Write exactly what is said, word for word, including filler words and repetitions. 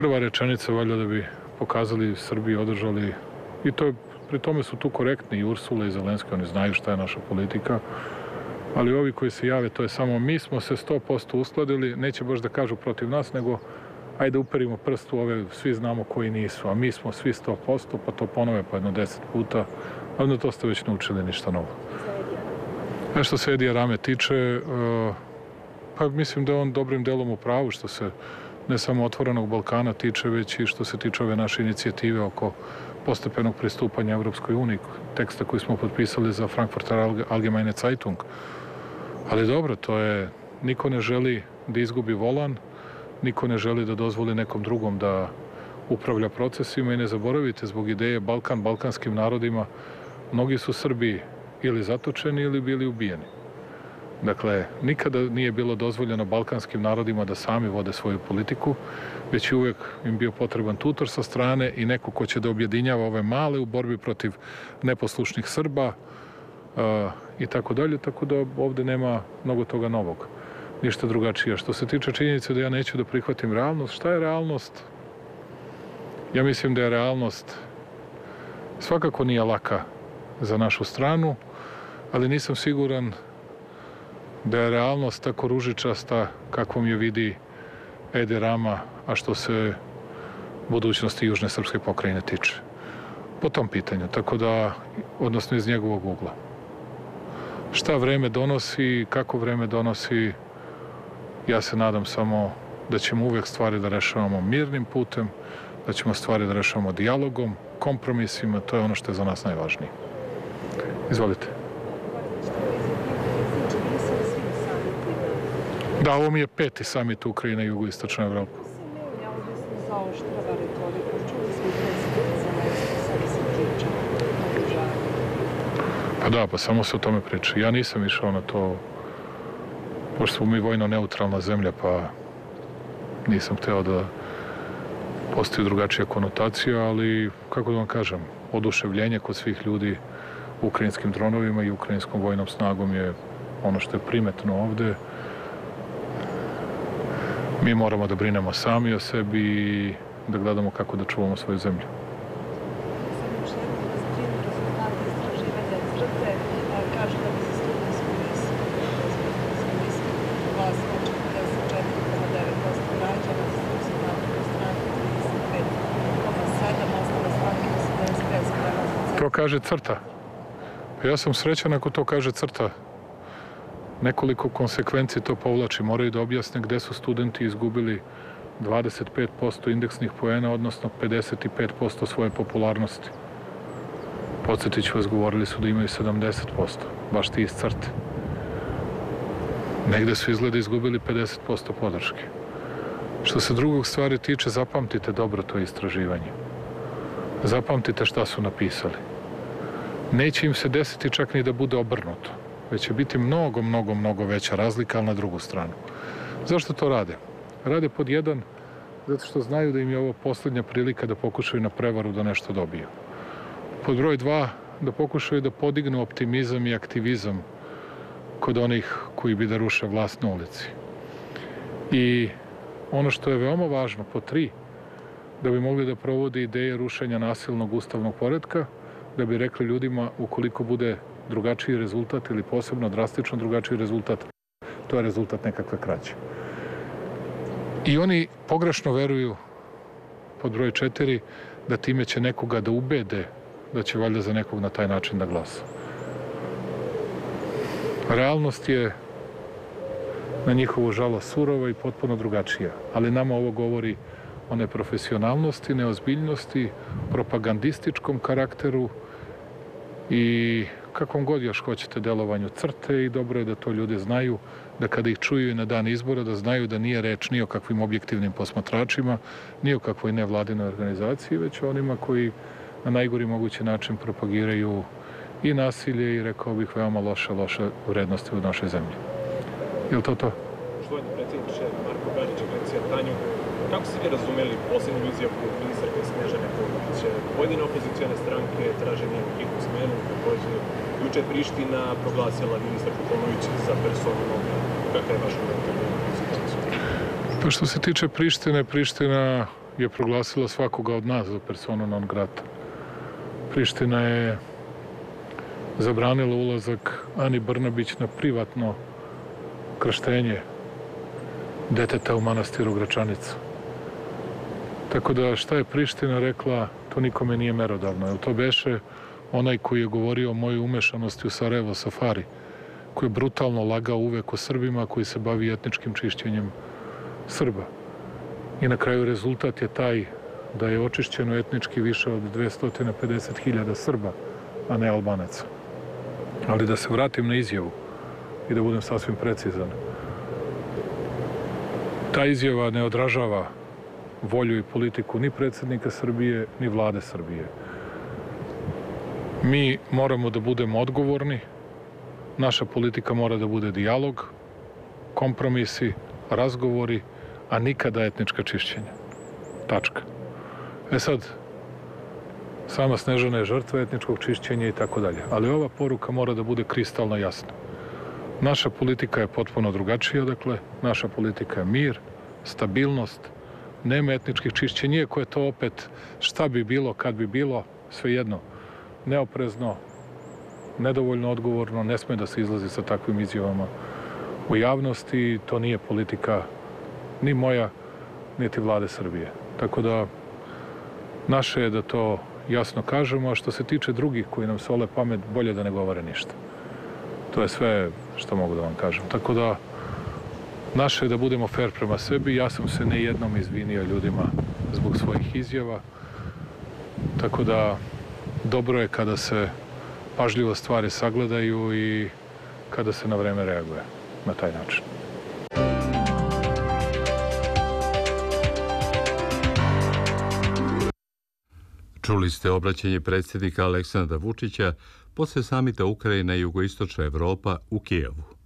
Prva rečenica valjda da bi pokazali Srbiji, održali, i to je, pri tome su tu korektni i Ursula i Zelenski, oni znaju šta je naša politika, ali ovi koji se jave, to je samo mi smo se sto posto uskladili, neće baš da kažu protiv nas, nego ajde uperimo prst u ove, svi znamo koji nisu, a mi smo svi sto posto, pa to ponove po jedno deset puta, a onda to ste već naučili ništa novo. A što se Edija Rame tiče, pa mislim da je on dobrim delom u pravu što se ne samo Otvorenog Balkana tiče, već i što se tiče ove naše inicijative oko postepenog pristupanja Evropskoj uniji, teksta koji smo potpisali za Frankfurter Allgemeine Zeitung. Ali dobro, to je, niko ne želi da izgubi volan, niko ne želi da dozvoli nekom drugom da upravlja procesima i ne zaboravite, zbog ideje Balkan, balkanskim narodima, mnogi su Srbi ili zatočeni ili bili ubijeni. Dakle, nikada nije bilo dozvoljeno balkanskim narodima da sami vode svoju politiku, već je uvek im bio potreban tutor sa strane i neko ko će da objedinjava ove male u borbi protiv neposlušnih Srba uh, i tako dalje, tako da ovde nema mnogo toga novog, ništa drugačije. Što se tiče činjenice da ja neću da prihvatim realnost, šta je realnost? Ja mislim da je realnost svakako nije laka za našu stranu, ali nisam siguran da je realnost tako ružičasta kakvom je vidi Edi Rama, a što se budućnosti Južne srpske pokrajine tiče. Po tom pitanju, tako da, odnosno iz njegovog ugla. Šta vreme donosi, kako vreme donosi, ja se nadam samo da ćemo uvek stvari da rešavamo mirnim putem, da ćemo stvari da rešavamo dijalogom, kompromisima, to je ono što je za nas najvažnije. Izvolite. Da, ovo mi je peti samit Ukrajine i jugoistočna Evropa. Pa da, pa samo se o tome priča. Ja nisam išao na to, pošto smo mi vojno neutralna zemlja, pa nisam hteo da postoji drugačija konotacija, ali, kako da vam kažem, oduševljenje kod svih ljudi ukrajinskim dronovima i ukrajinskom vojnom snagom je ono što je primetno ovde. Mi moramo da brinemo sami o sebi i da gledamo kako da čuvamo svoju zemlju. To kaže CRTA. Ja sam srećan ako to kaže CRTA. Nekoliko konsekvenci to povlači. Moraju da objasne gde su studenti izgubili dvadeset pet posto indeksnih poena, odnosno pedeset pet posto svoje popularnosti. Podsjetit ću vas, govorili su da imaju sedamdeset posto, baš ti iz CRTE. Negde su izgleda izgubili pedeset posto podrške. Što se drugog stvari tiče, zapamtite dobro to istraživanje. Zapamtite šta su napisali. Neće im se desiti čak ni da bude obrnuto, već će biti mnogo, mnogo, mnogo veća razlika, ali na drugu stranu. Zašto to rade? Rade pod jedan, zato što znaju da im je ovo poslednja prilika da pokušaju na prevaru da nešto dobiju. Pod broj dva, da pokušaju da podignu optimizam i aktivizam kod onih koji bi da ruše vlast na ulici. I ono što je veoma važno, pod tri, da bi mogli da provodi ideje rušenja nasilnog ustavnog poretka, da bi rekli ljudima ukoliko bude drugačiji rezultat ili posebno drastično drugačiji rezultat, to je rezultat nekakve krađe. I oni pogrešno veruju, pod broj četiri, da time će nekoga da ubede da će valjda za nekog na taj način da glasa. Realnost je na njihovu žalost surova i potpuno drugačija, ali nama ovo govori o neprofesionalnosti, neozbiljnosti, propagandističkom karakteru i kakvom god još hoćete delovanju CRTE, i dobro je da to ljudi znaju, da kada ih čuju i na dan izbora, da znaju da nije reč ni o kakvim objektivnim posmatračima, ni o kakvoj nevladinoj organizaciji, već o onima koji na najgori mogući način propagiraju i nasilje i, rekao bih, veoma loše, loše vrednosti u našoj zemlji. Je li to to? Poštovani predsjedniče Marko Gađić, agencija Tanju, kako ste vi razumeli posljednju izjavu ministarke Snežane Paunović? Pojedine opozicijone stranke traže njihovu smenu, također juče Priština proglasila ministarku Paunović za personu non grata. Kakva je vaša komentar na situaciju? Pa što se tiče Prištine, Priština je proglasila svakoga od nas za personu non grata. Priština je zabranila ulazak Ani Brnabić na privatno krštenje deteta u manastiru Gračanicu. Tako da šta je Priština rekla, to nikome nije merodavno. Jel to beše onaj koji je govorio o mojoj umešanosti u Sarajevo Safari, koji je brutalno lagao uvek o Srbima, koji se bavi etničkim čišćenjem Srba. I na kraju rezultat je taj da je očišćeno etnički više od dvesta pedeset hiljada Srba, a ne Albanaca. Ali da se vratim na izjavu i da budem sasvim precizan. Ta izjava ne odražava volju i politiku ni predsjednika Srbije, ni vlade Srbije. Mi moramo da budemo odgovorni, naša politika mora da bude dijalog, kompromisi, razgovori, a nikada etnička čišćenja. Tačka. E sad, sama Snežana je žrtva etničkog čišćenja i tako dalje. Ali ova poruka mora da bude kristalno jasna. Naša politika je potpuno drugačija, dakle, naša politika je mir, stabilnost, nema etničkih čišćenja, iako je to opet šta bi bilo, kad bi bilo, svejedno, neoprezno, nedovoljno odgovorno, ne sme da se izlazi sa takvim izjavama u javnosti, to nije politika ni moja, niti vlade Srbije. Tako da, naše je da to jasno kažemo, a što se tiče drugih koji nam sole pamet, bolje da ne govore ništa. To je sve što mogu da vam kažem. Tako da, naše je da budemo fair prema sebi. Ja sam se ne jednom izvinio ljudima zbog svojih izjava. Tako da, dobro je kada se pažljivo stvari sagledaju i kada se na vreme reaguje na taj način. Čuli ste obraćanje predsjednika Aleksandra Vučića posle samita Ukrajina i jugoistočna Evropa u Kijevu.